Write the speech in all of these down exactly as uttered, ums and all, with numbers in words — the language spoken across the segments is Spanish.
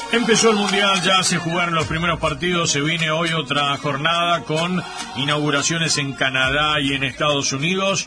Empezó el Mundial, ya se jugaron los primeros partidos, se viene hoy otra jornada con inauguraciones en Canadá y en Estados Unidos.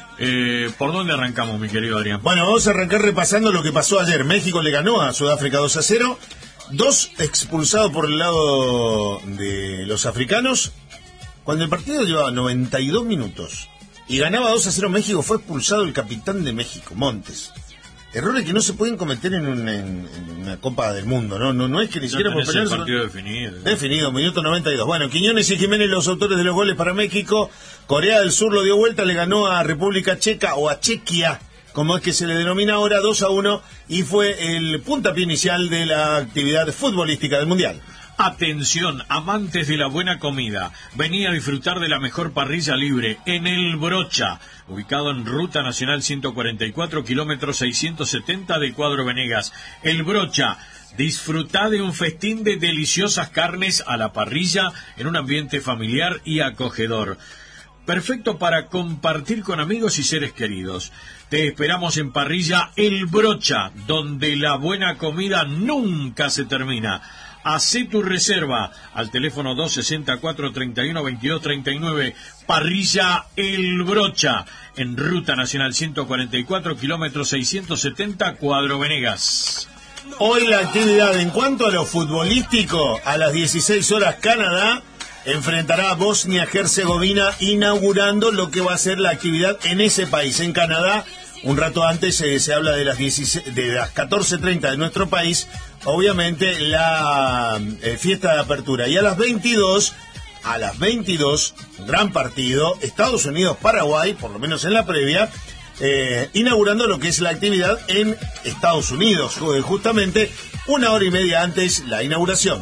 Eh, ¿Por dónde arrancamos, mi querido Adrián? Bueno, vamos a arrancar repasando lo que pasó ayer. México le ganó a Sudáfrica dos a cero. Dos expulsados por el lado de los africanos. Cuando el partido llevaba noventa y dos minutos y ganaba dos a cero México, fue expulsado el capitán de México, Montes. Errores que no se pueden cometer en una, en, en una Copa del Mundo, ¿no? No, no es que ni siquiera por pelear. El partido definido. ¿No? Definido, minuto noventa y dos. Bueno, Quiñones y Jiménez, los autores de los goles para México. Corea del Sur lo dio vuelta, le ganó a República Checa, o a Chequia, como es que se le denomina ahora, dos a uno, y fue el puntapié inicial de la actividad futbolística del Mundial. Atención, amantes de la buena comida. Venía a disfrutar de la mejor parrilla libre en El Brocha, ubicado en Ruta Nacional ciento cuarenta y cuatro, kilómetro seiscientos setenta de Cuadro Venegas. El Brocha. Disfrutá de un festín de deliciosas carnes a la parrilla en un ambiente familiar y acogedor. Perfecto para compartir con amigos y seres queridos. Te esperamos en Parrilla El Brocha, donde la buena comida nunca se termina. Hacé tu reserva al teléfono dos sesenta y cuatro, treinta y uno, veintidós, treinta y nueve. Parrilla El Brocha, en Ruta Nacional ciento cuarenta y cuatro, kilómetro seiscientos setenta, Cuadro Venegas. Hoy la actividad en cuanto a lo futbolístico, a las dieciséis horas Canadá enfrentará a Bosnia-Herzegovina, inaugurando lo que va a ser la actividad en ese país, en Canadá. Un rato antes eh, se habla de las, dieciséis, de las catorce treinta de nuestro país, obviamente la eh, fiesta de apertura. Y a las veintidós, a las veintidós, gran partido, Estados Unidos-Paraguay, por lo menos en la previa, eh, inaugurando lo que es la actividad en Estados Unidos, justamente una hora y media antes la inauguración.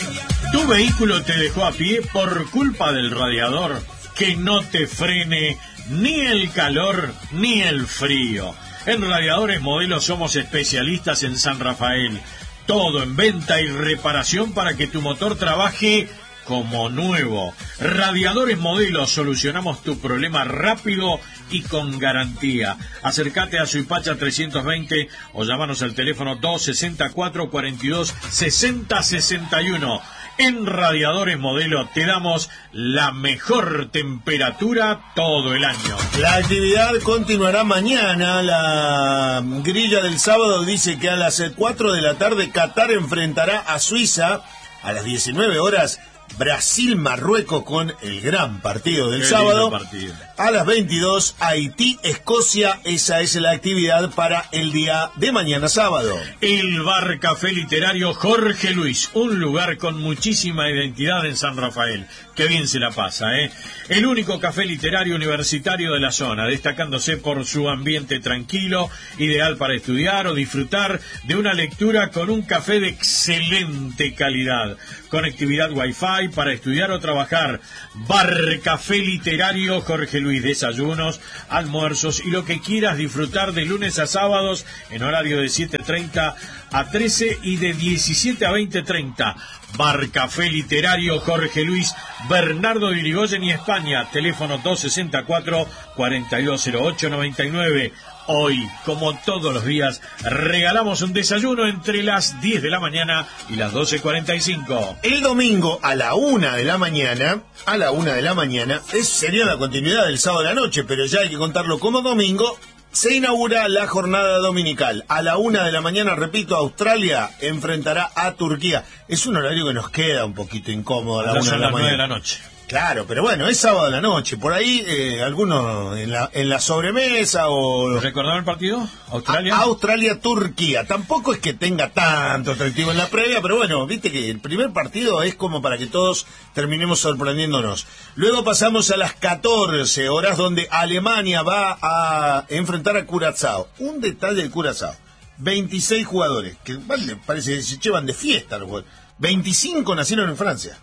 ¿Tu vehículo te dejó a pie por culpa del radiador? Que no te frene ni el calor ni el frío. En Radiadores Modelo somos especialistas en San Rafael. Todo en venta y reparación para que tu motor trabaje como nuevo. Radiadores Modelo, solucionamos tu problema rápido y con garantía. Acércate a Suipacha trescientos veinte o llámanos al teléfono dos sesenta y cuatro, cuarenta y dos, sesenta, sesenta y uno. En Radiadores Modelo te damos la mejor temperatura todo el año. La actividad continuará mañana. La grilla del sábado dice que a las cuatro de la tarde Qatar enfrentará a Suiza. A las diecinueve horas Brasil-Marruecos con el gran partido del Qué sábado. Partido. A las veintidós, Haití-Escocia. Esa es la actividad para el día de mañana sábado. El Bar Café Literario Jorge Luis, un lugar con muchísima identidad en San Rafael. Qué bien se la pasa, ¿eh? El único café literario universitario de la zona, destacándose por su ambiente tranquilo, ideal para estudiar o disfrutar de una lectura con un café de excelente calidad. Conectividad Wi-Fi para estudiar o trabajar. Bar Café Literario Jorge Luis, desayunos, almuerzos y lo que quieras disfrutar de lunes a sábados en horario de siete treinta a trece y de diecisiete a veinte treinta. Bar Café Literario Jorge Luis, Bernardo de Irigoyen y España, teléfono dos sesenta y cuatro, cuarenta y dos cero ocho, noventa y nueve. Hoy, como todos los días, regalamos un desayuno entre las diez de la mañana y las doce cuarenta y cinco. El domingo a la una de la mañana, a la una de la mañana, es, sería la continuidad del sábado de la noche, pero ya hay que contarlo como domingo, se inaugura la jornada dominical. A la una de la mañana, repito, Australia enfrentará a Turquía. Es un horario que nos queda un poquito incómodo a la una de la mañana. de la noche. Claro, pero bueno, es sábado de la noche. Por ahí, eh, algunos en la, en la sobremesa o... ¿Recordaron el partido? ¿Australia? A, Australia-Turquía. Tampoco es que tenga tanto atractivo en la previa, pero bueno, viste que el primer partido es como para que todos terminemos sorprendiéndonos. Luego pasamos a las catorce horas, donde Alemania va a enfrentar a Curazao. Un detalle de Curazao. veintiséis jugadores, que vale, parece que se llevan de fiesta los jugadores. veinticinco nacieron en Francia.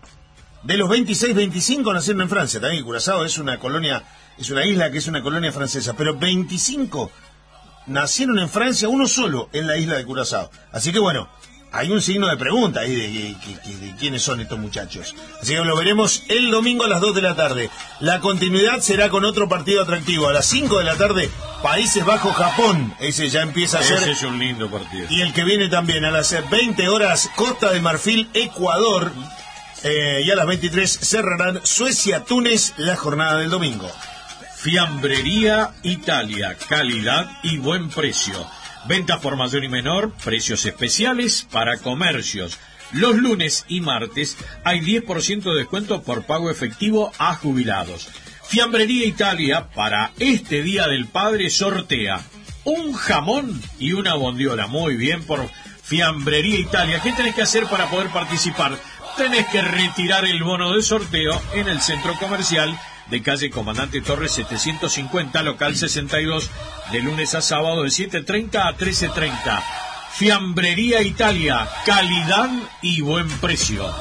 De los veintiséis, veinticinco nacieron en Francia. También Curazao es una colonia, es una isla que es una colonia francesa. Pero veinticinco nacieron en Francia, uno solo en la isla de Curazao. Así que bueno, hay un signo de pregunta ahí de, de, de, de quiénes son estos muchachos. Así que lo veremos el domingo a las dos de la tarde. La continuidad será con otro partido atractivo. A las cinco de la tarde, Países Bajos-Japón. Ese ya empieza a ser. Ese es un lindo partido. Y el que viene también a las veinte horas, Costa de Marfil-Ecuador. Eh, y a las veintitrés cerrarán Suecia-Túnez la jornada del domingo. Fiambrería Italia, calidad y buen precio. Venta por mayor y menor, precios especiales para comercios. Los lunes y martes hay diez por ciento de descuento por pago efectivo a jubilados. Fiambrería Italia para este Día del Padre sortea un jamón y una bondiola. Muy bien por Fiambrería Italia. ¿Qué tenés que hacer para poder participar? Tenés que retirar el bono de sorteo en el centro comercial de calle Comandante Torres setecientos cincuenta, local sesenta y dos, de lunes a sábado de siete treinta a trece treinta. Fiambrería Italia, calidad y buen precio.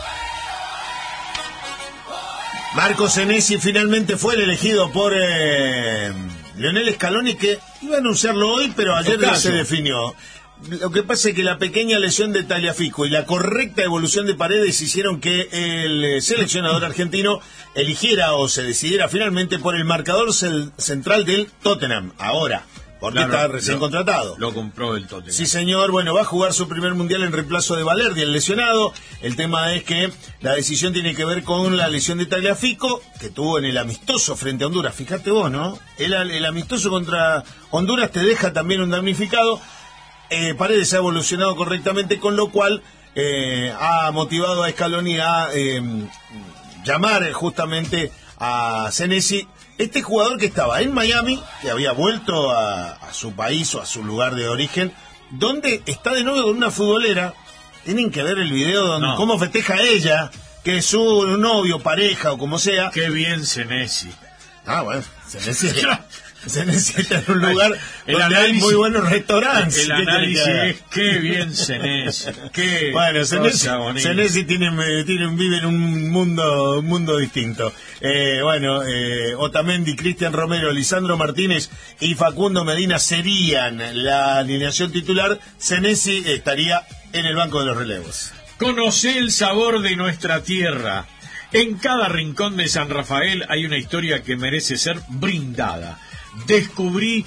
Marco Senesi finalmente fue el elegido por eh, Lionel Scaloni, que iba a anunciarlo hoy, pero ayer ya se definió. Lo que pasa es que la pequeña lesión de Tagliafico y la correcta evolución de Paredes hicieron que el seleccionador argentino eligiera o se decidiera finalmente por el marcador central del Tottenham. Ahora, porque claro, está recién lo, contratado. Lo compró el Tottenham. Sí, señor. Bueno, va a jugar su primer mundial en reemplazo de Valerdi, el lesionado. El tema es que la decisión tiene que ver con la lesión de Tagliafico, que tuvo en el amistoso frente a Honduras. Fíjate vos, ¿no? El, el amistoso contra Honduras te deja también un damnificado. Eh, Paredes ha evolucionado correctamente, con lo cual eh, ha motivado a Scaloni a eh, llamar justamente a Senesi, este jugador que estaba en Miami, que había vuelto a, a su país o a su lugar de origen, donde está de nuevo con una futbolera. Tienen que ver el video donde no. cómo festeja ella, que es su novio, pareja o como sea. Qué bien Senesi. Ah, bueno, Senesi... Se necesita en un lugar el donde análisis, hay muy buenos restaurantes. El análisis es qué bien Senesi. Qué bueno, Senesi, Senesi tiene, tiene, vive en un mundo, un mundo distinto. Eh, bueno, eh, Otamendi, Cristian Romero, Lisandro Martínez y Facundo Medina serían la alineación titular. Senesi estaría en el banco de los relevos. Conoce el sabor de nuestra tierra. En cada rincón de San Rafael hay una historia que merece ser brindada. Descubrí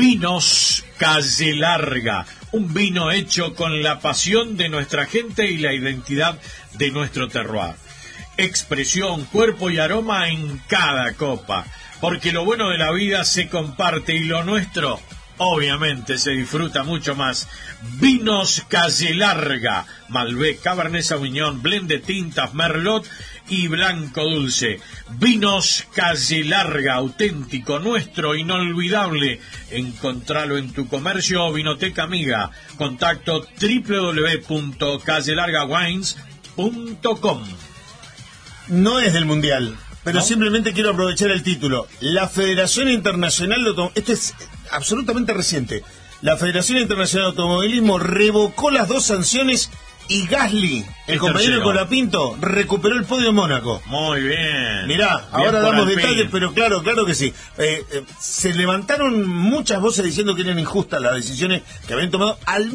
Vinos Calle Larga, un vino hecho con la pasión de nuestra gente y la identidad de nuestro terroir. Expresión, cuerpo y aroma en cada copa, porque lo bueno de la vida se comparte y lo nuestro, obviamente, se disfruta mucho más. Vinos Calle Larga, Malbec, Cabernet Sauvignon, blend de tintas, Merlot y blanco dulce. Vinos Calle Larga, auténtico, nuestro, inolvidable. Encontralo en tu comercio o vinoteca amiga. Contacto doble u doble u doble u punto calle larga wines punto com. No es del Mundial, pero ¿no? Simplemente quiero aprovechar el título. La Federación Internacional de Automovilismo, esto es absolutamente reciente, la Federación Internacional de Automovilismo revocó las dos sanciones y Gasly, el, el compañero de Colapinto, recuperó el podio en Mónaco. Muy bien. Mirá, bien, ahora damos detalles, pero claro, claro que sí. Eh, eh, se levantaron muchas voces diciendo que eran injustas las decisiones que habían tomado al